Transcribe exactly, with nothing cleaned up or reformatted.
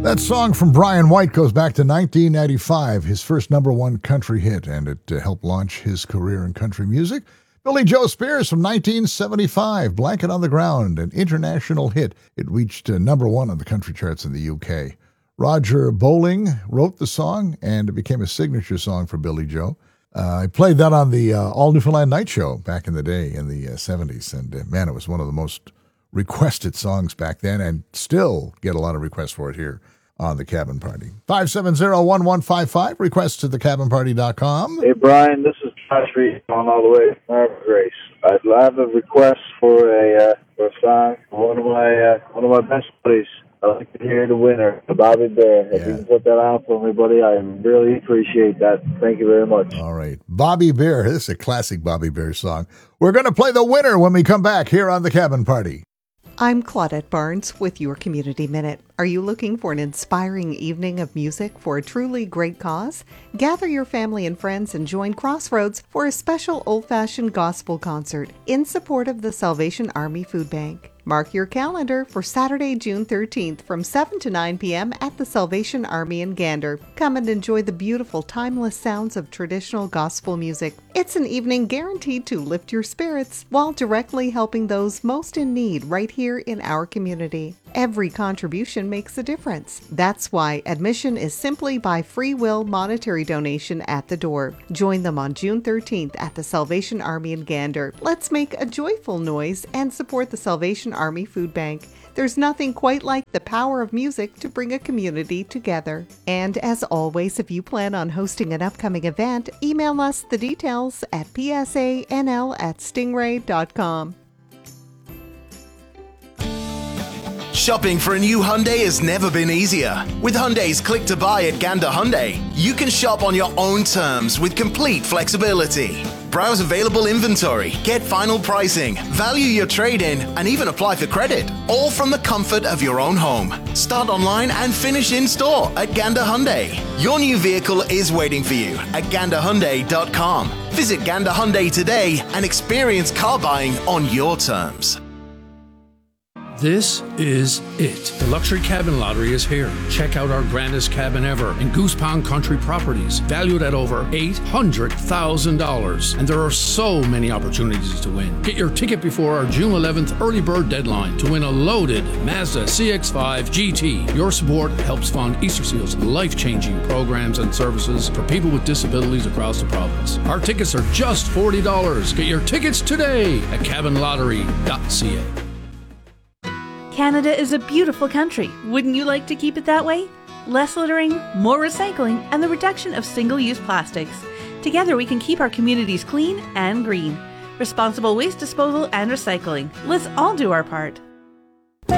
That song from Brian White goes back to nineteen ninety-five, his first number one country hit, and it uh, helped launch his career in country music. Billy Joe Spears from nineteen seventy-five, Blanket on the Ground, an international hit. It reached uh, number one on the country charts in the U K. Roger Bowling wrote the song, and it became a signature song for Billy Joe. Uh, I played that on the uh, All Newfoundland Night Show back in the day in the uh, seventies, and uh, man, it was one of the most requested songs back then, and still get a lot of requests for it here on The Cabin Party. five seven zero, one one five five, requests to the cabin party dot com. Hey, Brian, this is Josh Reed on all the way from Harbor Grace. I'd have a request for a uh, for a song for one of my uh, one of my best buddies. I'd like to hear The Winner, Bobby Bear. If Yeah. you can put that on for me, buddy, I really appreciate that. Thank you very much. All right. Bobby Bear. This is a classic Bobby Bear song. We're going to play The Winner when we come back here on The Cabin Party. I'm Claudette Barnes with your Community Minute. Are you looking for an inspiring evening of music for a truly great cause? Gather your family and friends and join Crossroads for a special old-fashioned gospel concert in support of the Salvation Army Food Bank. Mark your calendar for Saturday, June thirteenth from seven to nine p.m. at the Salvation Army in Gander. Come and enjoy the beautiful, timeless sounds of traditional gospel music. It's an evening guaranteed to lift your spirits while directly helping those most in need right here in our community. Every contribution makes a difference. That's why admission is simply by free will monetary donation at the door. Join them on June thirteenth at the Salvation Army in Gander. Let's make a joyful noise and support the Salvation Army Food Bank. There's nothing quite like the power of music to bring a community together. And as always, if you plan on hosting an upcoming event, email us the details at p s a n l at stingray dot com. Shopping for a new Hyundai has never been easier. With Hyundai's Click to Buy at Gander Hyundai, you can shop on your own terms with complete flexibility. Browse available inventory, get final pricing, value your trade-in, and even apply for credit, all from the comfort of your own home. Start online and finish in store at Gander Hyundai. Your new vehicle is waiting for you at gander hyundai dot com. Visit Gander Hyundai today and experience car buying on your terms. This is it. The Luxury Cabin Lottery is here. Check out our grandest cabin ever in Goose Pond Country Properties, valued at over eight hundred thousand dollars. And there are so many opportunities to win. Get your ticket before our June eleventh early bird deadline to win a loaded Mazda C X five G T. Your support helps fund Easter Seal's life-changing programs and services for people with disabilities across the province. Our tickets are just forty dollars. Get your tickets today at cabin lottery dot c a. Canada is a beautiful country. Wouldn't you like to keep it that way? Less littering, more recycling, and the reduction of single-use plastics. Together we can keep our communities clean and green. Responsible waste disposal and recycling. Let's all do our part.